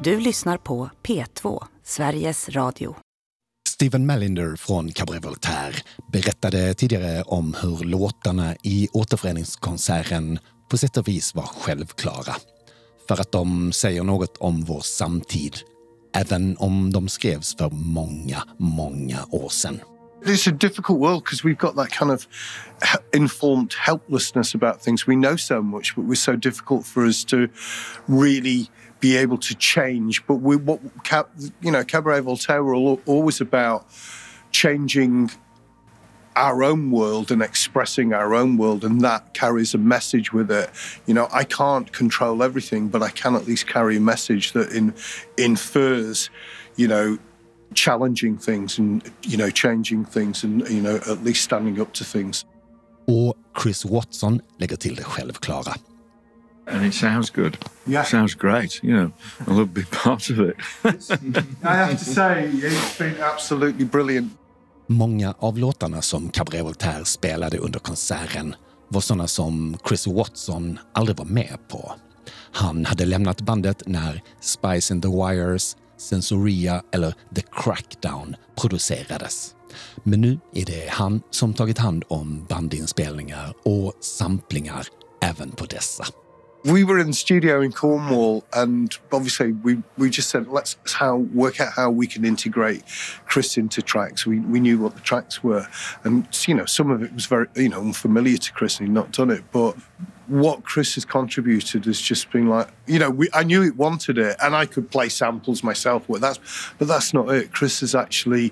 Du lyssnar på P2, Sveriges Radio. Stephen Mallinder från Cabaret Voltaire berättade tidigare om hur låtarna i återföreningskonserten på sätt och vis var självklara. För att de säger något om vår samtid, även om de skrevs för många, många år sedan. It's a difficult world because we've got that kind of informed helplessness about things. We know so much, but we're so difficult for us to really be able to change. But Cabaret Voltaire were always about changing our own world and expressing our own world, and that carries a message with it. I can't control everything, but I can at least carry a message that infers, challenging things and, changing things and, at least standing up to things. Och Chris Watson lägger till det självklara. And it sounds good. Yeah. It sounds great, I love to be part of it. I have to say, it's been absolutely brilliant. Många av låtarna som Cabaret Voltaire spelade under konserten var sådana som Chris Watson aldrig var med på. Han hade lämnat bandet när Spice and the Wires, Sensoria eller The Crackdown producerades. Men nu är det han som tagit hand om bandinspelningar och samplingar även på dessa. We were in the studio in Cornwall, and obviously we just said let's work out how we can integrate Chris into tracks. We knew what the tracks were, and some of it was very unfamiliar to Chris, and he'd not done it. But what Chris has contributed has just been like I knew it wanted it, and I could play samples myself. But that's not it. Chris has actually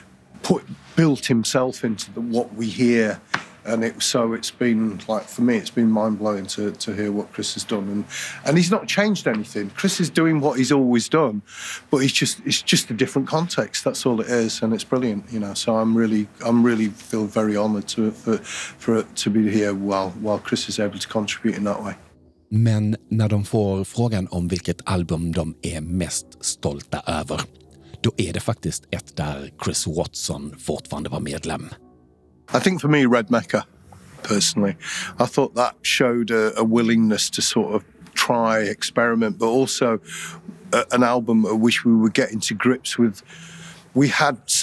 built himself into what we hear. And it's been like, for me, it's been mind-blowing to hear what Chris has done, and he's not changed anything. Chris is doing what he's always done, but it's just a different context. That's all it is, and it's brilliant, So I'm really feel very honoured for it to be here while Chris is able to contribute in that way. Men när de får frågan om vilket album de är mest stolta över, då är det faktiskt ett där Chris Watson fortfarande var medlem. I think for me, Red Mecca, personally, I thought that showed a willingness to sort of try, experiment, but also an album at which we were getting to grips with. We had